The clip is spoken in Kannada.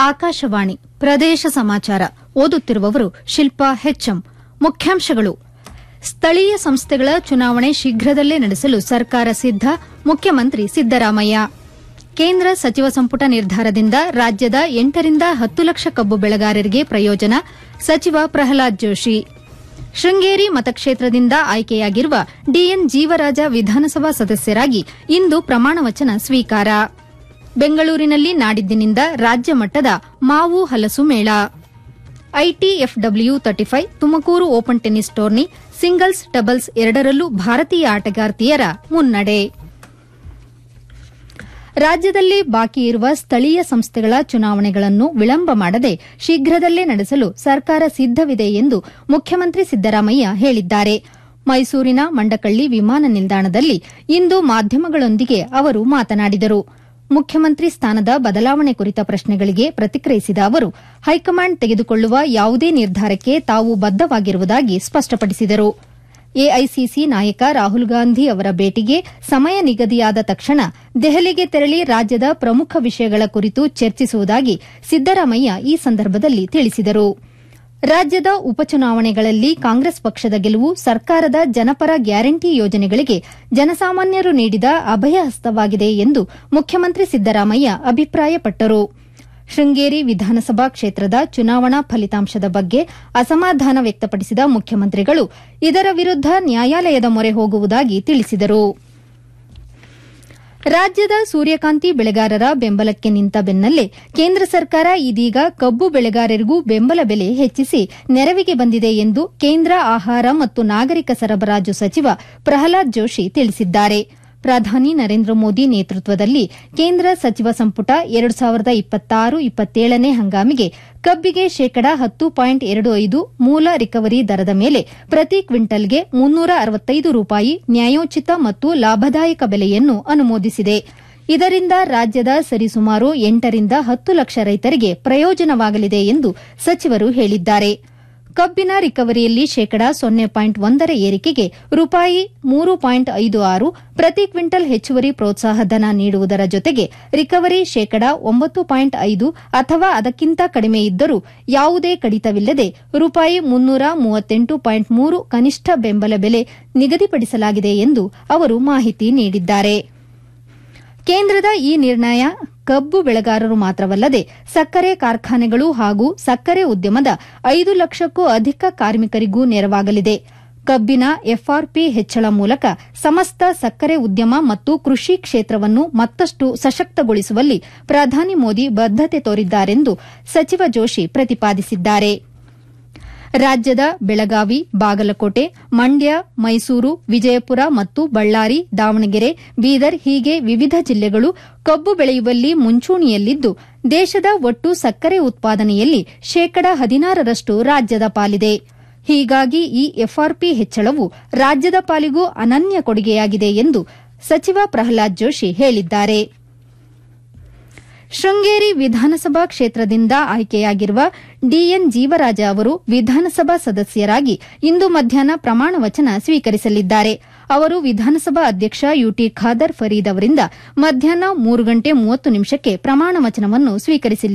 ಆಕಾಶವಾಣಿ ಪ್ರದೇಶ ಸಮಾಚಾರ ಓದುತ್ತಿರುವವರು ಶಿಲ್ಪಾ ಹೆಚ್ಎಂ. ಮುಖ್ಯಾಂಶಗಳು: ಸ್ಥಳೀಯ ಸಂಸ್ಥೆಗಳ ಚುನಾವಣೆ ಶೀಘ್ರದಲ್ಲೇ ನಡೆಸಲು ಸರ್ಕಾರ ಸಿದ್ದ, ಮುಖ್ಯಮಂತ್ರಿ ಸಿದ್ದರಾಮಯ್ಯ. ಕೇಂದ್ರ ಸಚಿವ ಸಂಪುಟ ನಿರ್ಧಾರದಿಂದ ರಾಜ್ಯದ 8 ರಿಂದ 10 ಲಕ್ಷ ಕಬ್ಬು ಬೆಳೆಗಾರರಿಗೆ ಪ್ರಯೋಜನ, ಸಚಿವ ಪ್ರಹ್ಲಾದ್ ಜೋಶಿ. ಶೃಂಗೇರಿ ಮತಕ್ಷೇತ್ರದಿಂದ ಆಯ್ಕೆಯಾಗಿರುವ ಡಿಎನ್ ಜೀವರಾಜ ವಿಧಾನಸಭಾ ಸದಸ್ಯರಾಗಿ ಇಂದು ಪ್ರಮಾಣವಚನ ಸ್ವೀಕಾರ. ಬೆಂಗಳೂರಿನಲ್ಲಿ ನಾಡಿದ್ದಿನಿಂದ ರಾಜ್ಯ ಮಟ್ಟದ ಮಾವು ಹಲಸು ಮೇಳ. ITFW 35 Tumakuru open tennis tourney singles, doubles ಎರಡರಲ್ಲೂ ಭಾರತೀಯ ಆಟಗಾರ್ತಿಯರ ಮುನ್ನಡೆ. ರಾಜ್ಯದಲ್ಲಿ ಬಾಕಿ ಇರುವ ಸ್ಥಳೀಯ ಸಂಸ್ಥೆಗಳ ಚುನಾವಣೆಗಳನ್ನು ವಿಳಂಬ ಮಾಡದೆ ಶೀಘ್ರದಲ್ಲೇ ನಡೆಸಲು ಸರ್ಕಾರ ಸಿದ್ದವಿದೆ ಎಂದು ಮುಖ್ಯಮಂತ್ರಿ ಸಿದ್ದರಾಮಯ್ಯ ಹೇಳಿದ್ದಾರೆ. ಮೈಸೂರಿನ ಮಂಡಕಳ್ಳಿ ವಿಮಾನ ನಿಲ್ದಾಣದಲ್ಲಿ ಇಂದು ಮಾಧ್ಯಮಗಳೊಂದಿಗೆ ಅವರು ಮಾತನಾಡಿದರು. ಮುಖ್ಯಮಂತ್ರಿ ಸ್ಥಾನದ ಬದಲಾವಣೆ ಕುರಿತ ಪ್ರಶ್ನೆಗಳಿಗೆ ಪ್ರತಿಕ್ರಿಯಿಸಿದ ಅವರು, ಹೈಕಮಾಂಡ್ ತೆಗೆದುಕೊಳ್ಳುವ ಯಾವುದೇ ನಿರ್ಧಾರಕ್ಕೆ ತಾವು ಬದ್ದವಾಗಿರುವುದಾಗಿ ಸ್ಪಷ್ಟಪಡಿಸಿದರು. ಎಐಸಿಸಿ ನಾಯಕ ರಾಹುಲ್ ಗಾಂಧಿ ಅವರ ಭೇಟಿಗೆ ಸಮಯ ನಿಗದಿಯಾದ ತಕ್ಷಣ ದೆಹಲಿಗೆ ತೆರಳಿ ರಾಜ್ಯದ ಪ್ರಮುಖ ವಿಷಯಗಳ ಕುರಿತು ಚರ್ಚಿಸುವುದಾಗಿ ಸಿದ್ದರಾಮಯ್ಯ ಈ ಸಂದರ್ಭದಲ್ಲಿ ತಿಳಿಸಿದರು. ರಾಜ್ಯದ ಉಪಚುನಾವಣೆಗಳಲ್ಲಿ ಕಾಂಗ್ರೆಸ್ ಪಕ್ಷದ ಗೆಲುವು ಸರ್ಕಾರದ ಜನಪರ ಗ್ಯಾರಂಟಿ ಯೋಜನೆಗಳಿಗೆ ಜನಸಾಮಾನ್ಯರು ನೀಡಿದ ಅಭಯಹಸ್ತವಾಗಿದೆ ಎಂದು ಮುಖ್ಯಮಂತ್ರಿ ಸಿದ್ದರಾಮಯ್ಯ ಅಭಿಪ್ರಾಯಪಟ್ಟರು. ಶೃಂಗೇರಿ ವಿಧಾನಸಭಾ ಕ್ಷೇತ್ರದ ಚುನಾವಣಾ ಫಲಿತಾಂಶದ ಬಗ್ಗೆ ಅಸಮಾಧಾನ ವ್ಯಕ್ತಪಡಿಸಿದ ಮುಖ್ಯಮಂತ್ರಿಗಳು ಇದರ ವಿರುದ್ದ ನ್ಯಾಯಾಲಯದ ಮೊರೆ ಹೋಗುವುದಾಗಿ ತಿಳಿಸಿದರು. ರಾಜ್ಯದ ಸೂರ್ಯಕಾಂತಿ ಬೆಳೆಗಾರರ ಬೆಂಬಲಕ್ಕೆ ನಿಂತ ಬೆನ್ನಲ್ಲೇ ಕೇಂದ್ರ ಸರ್ಕಾರ ಇದೀಗ ಕಬ್ಬು ಬೆಳೆಗಾರರಿಗೂ ಬೆಂಬಲ ಬೆಲೆ ಹೆಚ್ಚಿಸಿ ನೆರವಿಗೆ ಬಂದಿದೆ ಎಂದು ಕೇಂದ್ರ ಆಹಾರ ಮತ್ತು ನಾಗರಿಕ ಸರಬರಾಜು ಸಚಿವ ಪ್ರಹ್ಲಾದ್ ಜೋಶಿ ತಿಳಿಸಿದ್ದಾರೆ. ಪ್ರಧಾನಿ ನರೇಂದ್ರ ಮೋದಿ ನೇತೃತ್ವದಲ್ಲಿ ಕೇಂದ್ರ ಸಚಿವ ಸಂಪುಟ 2026-27ನೇ ಹಂಗಾಮಿಗೆ ಕಬ್ಬಿಗೆ ಶೇಕಡಾ 10.25 ಮೂಲ ರಿಕವರಿ ದರದ ಮೇಲೆ ಪ್ರತಿ ಕ್ವಿಂಟಲ್ಗೆ ₹365 ನ್ಯಾಯೋಚಿತ ಮತ್ತು ಲಾಭದಾಯಕ ಬೆಲೆಯನ್ನು ಅನುಮೋದಿಸಿದೆ. ಇದರಿಂದ ರಾಜ್ಯದ ಸರಿಸುಮಾರು 8 ರಿಂದ 10 ಲಕ್ಷ ರೈತರಿಗೆ ಪ್ರಯೋಜನವಾಗಲಿದೆ ಎಂದು ಸಚಿವರು ಹೇಳಿದ್ದಾರೆ. ಕಬ್ಬಿನ ರಿಕವರಿಯಲ್ಲಿ ಶೇಕಡಾ 0.1ರ ಏರಿಕೆಗೆ ₹3.56 ಪ್ರತಿ ಕ್ವಿಂಟಲ್ ಹೆಚ್ಚುವರಿ ಪ್ರೋತ್ಸಾಹಧನ ನೀಡುವುದರ ಜೊತೆಗೆ ರಿಕವರಿ ಶೇಕಡಾ 9.5 ಅಥವಾ ಅದಕ್ಕಿಂತ ಕಡಿಮೆ ಇದ್ದರೂ ಯಾವುದೇ ಕಡಿತವಿಲ್ಲದೆ ₹338.3 ಕನಿಷ್ಠ ಬೆಂಬಲ ಬೆಲೆ ನಿಗದಿಪಡಿಸಲಾಗಿದೆ ಎಂದು ಅವರು ಮಾಹಿತಿ ನೀಡಿದ್ದಾರೆ. ಕೇಂದ್ರದ ಈ ನಿರ್ಣಯ ಕಬ್ಬು ಬೆಳೆಗಾರರು ಮಾತ್ರವಲ್ಲದೆ ಸಕ್ಕರೆ ಕಾರ್ಖಾನೆಗಳು ಹಾಗೂ ಸಕ್ಕರೆ ಉದ್ಯಮದ 5 ಲಕ್ಷಕ್ಕೂ ಅಧಿಕ ಕಾರ್ಮಿಕರಿಗೂ ನೆರವಾಗಲಿದೆ. ಕಬ್ಬಿನ ಎಫ್ಆರ್ಪಿ ಹೆಚ್ಚಳ ಮೂಲಕ ಸಮಸ್ತ ಸಕ್ಕರೆ ಉದ್ಯಮ ಮತ್ತು ಕೃಷಿ ಕ್ಷೇತ್ರವನ್ನು ಮತ್ತಷ್ಟು ಸಶಕ್ತಗೊಳಿಸುವಲ್ಲಿ ಪ್ರಧಾನಿ ಮೋದಿ ಬದ್ದತೆ ತೋರಿದ್ದಾರೆಂದು ಸಚಿವ ಜೋಶಿ ಪ್ರತಿಪಾದಿಸಿದ್ದಾರೆ. ರಾಜ್ಯದ ಬೆಳಗಾವಿ, ಬಾಗಲಕೋಟೆ, ಮಂಡ್ಯ, ಮೈಸೂರು, ವಿಜಯಪುರ ಮತ್ತು ಬಳ್ಳಾರಿ, ದಾವಣಗೆರೆ, ಬೀದರ್ ಹೀಗೆ ವಿವಿಧ ಜಿಲ್ಲೆಗಳು ಕಬ್ಬು ಬೆಳೆಯುವಲ್ಲಿ ಮುಂಚೂಣಿಯಲ್ಲಿದ್ದು ದೇಶದ ಒಟ್ಟು ಸಕ್ಕರೆ ಉತ್ಪಾದನೆಯಲ್ಲಿ ಶೇಕಡಾ 16ರಷ್ಟು ರಾಜ್ಯದ ಪಾಲಿದೆ. ಹೀಗಾಗಿ ಈ ಎಫ್ಆರ್ಪಿ ಹೆಚ್ಚಳವು ರಾಜ್ಯದ ಪಾಲಿಗೂ ಅನನ್ಯ ಕೊಡುಗೆಯಾಗಿದೆ ಎಂದು ಸಚಿವ ಪ್ರಹ್ಲಾದ್ ಜೋಶಿ ಹೇಳಿದ್ದಾರೆ. ಶೃಂಗೇರಿ ವಿಧಾನಸಭಾ ಕ್ಷೇತ್ರದಿಂದ ಆಯ್ಕೆಯಾಗಿರುವ ಡಿಎನ್ ಜೀವರಾಜ ಅವರು ವಿಧಾನಸಭಾ ಸದಸ್ಯರಾಗಿ ಇಂದು ಮಧ್ಯಾಹ್ನ ಪ್ರಮಾಣವಚನ ಸ್ವೀಕರಿಸಲಿದ್ದಾರೆ. ಅವರು ವಿಧಾನಸಭಾ ಅಧ್ಯಕ್ಷ ಯುಟಿ ಖಾದರ್ ಫರೀದ್ ಅವರಿಂದ ಮಧ್ಯಾಹ್ನ 3:30 ಪ್ರಮಾಣವಚನವನ್ನು ಸ್ವೀಕರಿಸಲಿದ್ದಾರೆ.